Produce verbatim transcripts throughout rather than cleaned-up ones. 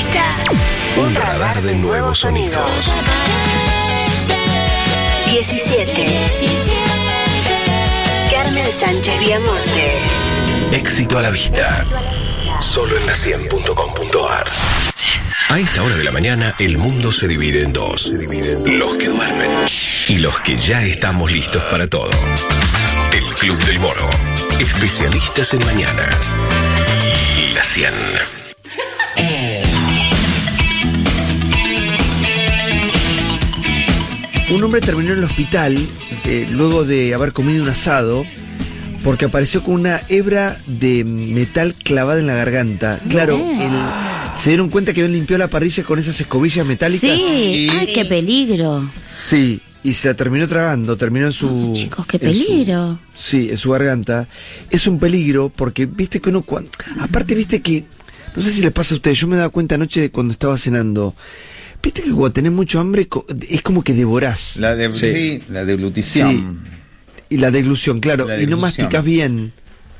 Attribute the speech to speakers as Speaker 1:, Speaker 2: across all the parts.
Speaker 1: vista. Un radar de nuevos sonidos. diecisiete. Carmen Sánchez Viamonte. Éxito a la vista. Solo en la cien punto com punto ar. A esta hora de la mañana, el mundo se divide en dos. Los que duermen y los que ya estamos listos para todo. El Club del Moro. Especialistas en mañanas. La cien.
Speaker 2: Un hombre terminó en el hospital eh, luego de haber comido un asado porque apareció con una hebra de metal clavada en la garganta. Claro, el, se dieron cuenta que habían limpiado la parrilla con esas escobillas metálicas.
Speaker 3: Sí, ay, qué peligro.
Speaker 2: Sí, y se la terminó tragando, terminó en su...
Speaker 3: Oh, chicos, qué peligro.
Speaker 2: Su, sí, en su garganta. Es un peligro porque, viste que uno... Cuando, aparte, viste que... No sé si les pasa a ustedes, yo me he dado cuenta anoche de cuando estaba cenando... Viste que cuando tenés mucho hambre es como que devorás.
Speaker 4: La de, sí. Sí, la deglutición.
Speaker 2: Sí. Y la deglución, claro.
Speaker 4: La
Speaker 2: y no masticás bien.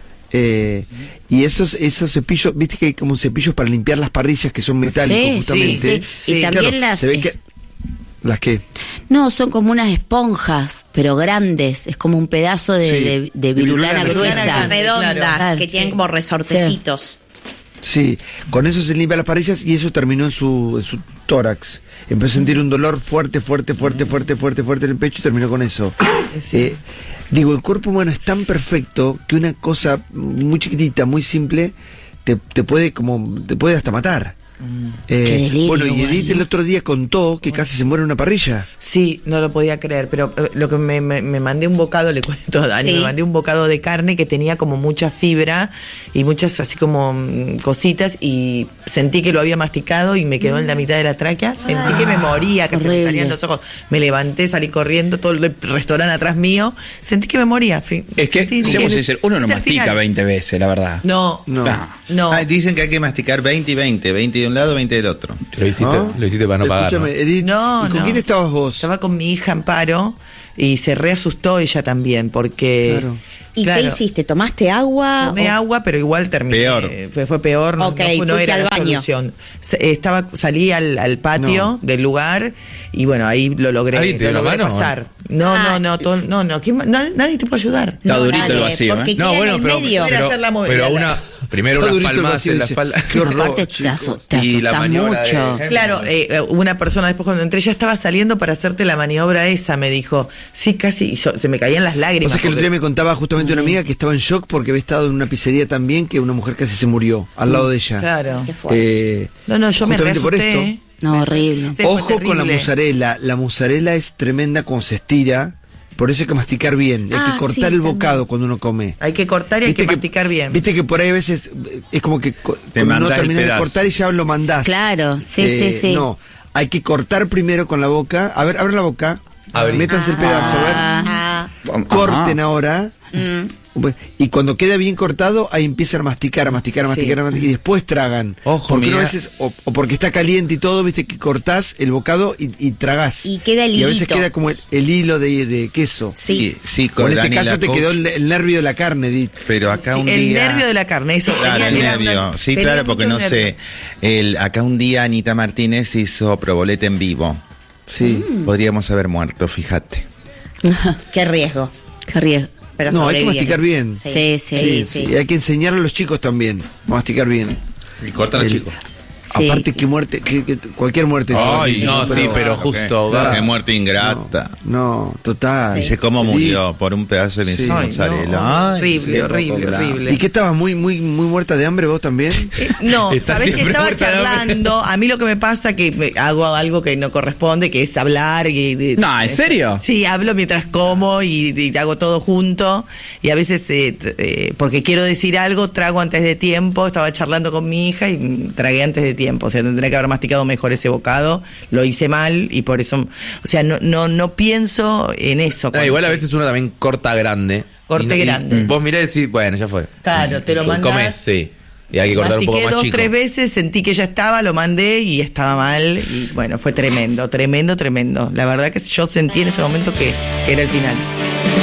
Speaker 2: Eh, y esos esos cepillos, viste que hay como cepillos para limpiar las parrillas que son metálicos,
Speaker 3: sí,
Speaker 2: justamente.
Speaker 3: Sí, sí. Y también claro, las...
Speaker 2: Se ve que, ¿las qué?
Speaker 3: No, son como unas esponjas, pero grandes. Es como un pedazo de, sí. de, de virulana, virulana gruesa.
Speaker 5: Redondas,
Speaker 3: claro,
Speaker 5: que tienen sí. como resortecitos.
Speaker 2: Sí, con eso se limpia las parrillas y eso terminó en su, en su tórax. Empezó a sentir un dolor fuerte, fuerte, fuerte, fuerte, fuerte, fuerte en el pecho y terminó con eso. Sí. Eh, digo, el cuerpo humano es tan perfecto que una cosa muy chiquitita, muy simple, te, te puede como te puede hasta matar.
Speaker 3: Mm,
Speaker 2: eh,
Speaker 3: qué delirio,
Speaker 2: bueno, y Edith
Speaker 3: bueno.
Speaker 2: el otro día contó que casi se muere en una parrilla.
Speaker 6: Sí, no lo podía creer, pero eh, lo que me, me, me mandé un bocado, le cuento a Dani,
Speaker 5: sí.
Speaker 6: me mandé un bocado de carne que tenía como mucha fibra y muchas así como mm, cositas y sentí que lo había masticado y me quedó en la mitad de la tráquea, sentí ah, que me moría, que horrible. Se me salían los ojos, me levanté, salí corriendo, todo el restaurante atrás mío, sentí que me moría. Fin,
Speaker 7: es que, seamos sinceros, uno no mastica
Speaker 6: final.
Speaker 7: veinte veces, la verdad.
Speaker 6: No,
Speaker 2: no.
Speaker 6: no. no.
Speaker 4: Ah, dicen que hay que masticar veinte y veinte, veinte de un lado, veinte del otro.
Speaker 8: Lo hiciste, ¿no? Lo hiciste para no pagar.
Speaker 2: Escúchame,
Speaker 8: ¿no?
Speaker 2: Edith,
Speaker 6: no,
Speaker 2: ¿y con
Speaker 6: no.
Speaker 2: quién estabas vos?
Speaker 6: Estaba con mi hija Amparo y se reasustó ella también porque...
Speaker 2: Claro.
Speaker 5: ¿Y
Speaker 6: claro,
Speaker 5: qué hiciste? ¿Tomaste agua?
Speaker 6: Tomé
Speaker 5: o...
Speaker 6: agua, pero igual terminé.
Speaker 4: Peor.
Speaker 6: Fue, fue peor, no,
Speaker 5: Okay,
Speaker 6: no, no era
Speaker 5: al
Speaker 6: la
Speaker 5: baño.
Speaker 6: solución. Se, estaba, salí al, al patio
Speaker 2: No.
Speaker 6: del lugar y bueno, ahí lo logré,
Speaker 8: ¿Alguien te
Speaker 6: lo
Speaker 8: dio la
Speaker 6: logré
Speaker 8: mano?
Speaker 6: pasar. No,
Speaker 5: Ah,
Speaker 6: no, no, todo, no, no, ¿quién, nadie, nadie te puede ayudar.
Speaker 7: Está
Speaker 5: No,
Speaker 7: durito
Speaker 5: nadie,
Speaker 7: el vacío,
Speaker 5: porque
Speaker 7: ¿eh?
Speaker 5: queda
Speaker 8: No, bueno,
Speaker 5: en el
Speaker 8: pero,
Speaker 5: medio.
Speaker 8: pero,
Speaker 6: hacer la movida.
Speaker 8: pero una, primero
Speaker 2: Está
Speaker 8: unas
Speaker 2: durito el
Speaker 8: palmas
Speaker 2: vacío,
Speaker 8: en la
Speaker 2: dice.
Speaker 8: espalda.
Speaker 2: Qué horror,
Speaker 3: Aparte te,
Speaker 2: chicos.
Speaker 3: asu- te
Speaker 8: Y la
Speaker 3: asusta
Speaker 8: maniobra
Speaker 3: mucho.
Speaker 8: de-
Speaker 6: Claro, eh, una persona después cuando entré ya estaba saliendo para hacerte la maniobra esa, me dijo, sí, casi, y yo- se me caían las
Speaker 2: O
Speaker 6: lágrimas.
Speaker 2: sea que el otro
Speaker 6: porque-
Speaker 2: día me contaba justamente una amiga que estaba en shock porque había estado en una pizzería también que una mujer casi se murió al lado de ella.
Speaker 6: Claro.
Speaker 5: Qué fuerte.
Speaker 2: Eh,
Speaker 6: No, no, yo me
Speaker 2: justamente por
Speaker 6: reasusté.
Speaker 2: esto.
Speaker 3: No, horrible.
Speaker 6: Este fue
Speaker 2: Ojo con la
Speaker 6: terrible.
Speaker 2: mozzarella. La mozzarella es tremenda cuando se estira. Por eso hay que masticar bien. Hay
Speaker 5: Ah,
Speaker 2: que cortar
Speaker 5: sí,
Speaker 2: el
Speaker 5: también.
Speaker 2: bocado cuando uno come.
Speaker 6: Hay que cortar y hay que, masticar bien.
Speaker 2: Viste que por ahí a veces eh, es como que co-
Speaker 4: Te
Speaker 2: cuando uno
Speaker 4: mandás el
Speaker 2: termina de
Speaker 4: pedazo.
Speaker 2: cortar y ya lo mandás.
Speaker 3: Claro, sí,
Speaker 2: Eh,
Speaker 3: sí, sí.
Speaker 2: No, hay que cortar primero con la boca. A ver, abre la boca.
Speaker 8: Abrí.
Speaker 2: Métanse el pedazo, a ver.
Speaker 5: Ah,
Speaker 2: Corten ahora.
Speaker 5: mm.
Speaker 2: Y cuando queda bien cortado, ahí empiezan a masticar, a masticar, a masticar,
Speaker 6: Sí.
Speaker 2: a masticar, y después tragan.
Speaker 4: Ojo,
Speaker 2: porque uno a
Speaker 4: mirá.
Speaker 2: veces, o, o porque está caliente y todo, viste que cortás el bocado y, y tragás.
Speaker 5: Y queda el
Speaker 2: Y a veces
Speaker 5: hilito.
Speaker 2: queda como el, el hilo de, de queso.
Speaker 5: Sí.
Speaker 4: sí,
Speaker 2: O
Speaker 4: con
Speaker 2: en este
Speaker 4: Dani
Speaker 2: caso
Speaker 4: la
Speaker 2: te
Speaker 4: coach,
Speaker 2: quedó el, el nervio de la carne, Edith.
Speaker 4: Pero acá
Speaker 6: Sí,
Speaker 4: un
Speaker 6: el
Speaker 4: día...
Speaker 6: nervio de la carne, eso
Speaker 4: Claro, el
Speaker 6: tenía- era
Speaker 4: nervio.
Speaker 6: una-
Speaker 4: Sí,
Speaker 6: tenía
Speaker 4: claro, porque
Speaker 6: mucho
Speaker 4: no
Speaker 6: nervio.
Speaker 4: sé. El, acá un día Anita Martínez hizo proboleta en vivo.
Speaker 2: Sí.
Speaker 4: Podríamos haber muerto, fíjate.
Speaker 5: Qué riesgo.
Speaker 3: Qué riesgo.
Speaker 5: Pero
Speaker 2: No, hay que
Speaker 5: sobreviven.
Speaker 2: masticar bien.
Speaker 5: Sí,
Speaker 3: Sí,
Speaker 5: sí,
Speaker 3: sí,
Speaker 5: sí.
Speaker 2: Y hay que enseñarle a los chicos también a masticar bien.
Speaker 8: Y cortan al
Speaker 2: El-
Speaker 8: chico.
Speaker 3: Sí.
Speaker 2: Aparte que muerte, que, que cualquier muerte es
Speaker 4: Ay,
Speaker 8: no, sí, pero justo ahogado.
Speaker 4: Qué muerte ingrata.
Speaker 2: No, total.
Speaker 5: Sí.
Speaker 4: Dice cómo murió por un pedazo de
Speaker 2: Sí.
Speaker 4: sí.
Speaker 6: Ay,
Speaker 4: mozzarella.
Speaker 6: no,
Speaker 4: Ay,
Speaker 6: horrible,
Speaker 4: sí,
Speaker 6: horrible,
Speaker 4: poco grave.
Speaker 6: horrible.
Speaker 2: ¿Y qué estabas muy, muy, muy muerta de hambre vos también?
Speaker 6: Eh, No,
Speaker 8: Está
Speaker 6: sabés que
Speaker 8: siempre
Speaker 6: estaba
Speaker 8: muerta de hambre.
Speaker 6: charlando. A mí lo que me pasa que me- hago algo que no corresponde, que es hablar. Y, y-
Speaker 7: No, ¿en serio?
Speaker 6: Sí, hablo mientras como y, y hago todo junto. Y a veces, eh, t- eh, porque quiero decir algo, trago antes de tiempo. Estaba charlando con mi hija y mm, tragué antes de tiempo. O sea, tendría que haber masticado mejor ese bocado. Lo hice mal y por eso. O sea, no, no, no pienso en eso.
Speaker 8: Ah,
Speaker 6: cuando-
Speaker 8: igual a veces uno también corta grande.
Speaker 6: Corte
Speaker 8: Y- y
Speaker 6: grande.
Speaker 8: Vos mirás y decís, bueno, ya fue.
Speaker 6: Claro, te lo mandás.
Speaker 8: Comés, sí. Y hay que cortar un
Speaker 6: Mastiqué
Speaker 8: poco más
Speaker 6: dos,
Speaker 8: chico.
Speaker 6: tres veces, sentí que ya estaba, lo mandé y estaba mal. Y bueno, fue tremendo, tremendo, tremendo. La verdad que yo sentí en ese momento que, que era el final.